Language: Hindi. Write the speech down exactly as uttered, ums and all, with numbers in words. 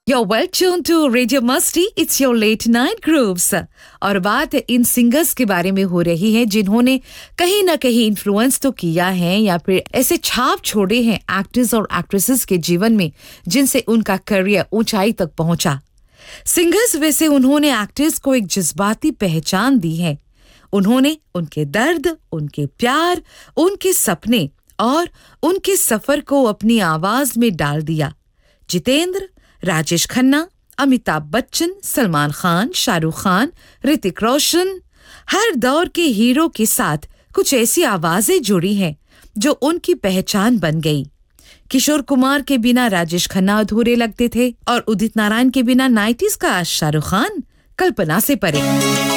You're well tuned to Radio Musty. It's your late night grooves. और बात इन सिंगर्स के बारे में हो रही है जिन्होंने कहीं ना कहीं इन्फ्लुएंस तो किया है या फिर ऐसे छाप छोड़े हैं एक्टर्स और एक्ट्रेसेस के जीवन में जिनसे उनका करियर ऊंचाई तक पहुंचा. सिंगर्स वैसे उन्होंने एक्टर्स को एक जज्बाती पहचान दी है. उन्होंने उनके दर्द, उनके प्यार, उनके सपने और उनके सफर को अपनी आवाज में डाल दिया. जितेंद्र, राजेश खन्ना, अमिताभ बच्चन, सलमान खान, शाहरुख खान, ऋतिक रोशन, हर दौर के हीरो के साथ कुछ ऐसी आवाजें जुड़ी हैं जो उनकी पहचान बन गई. किशोर कुमार के बिना राजेश खन्ना अधूरे लगते थे और उदित नारायण के बिना नाइंटीज़ का शाहरुख खान कल्पना से परे.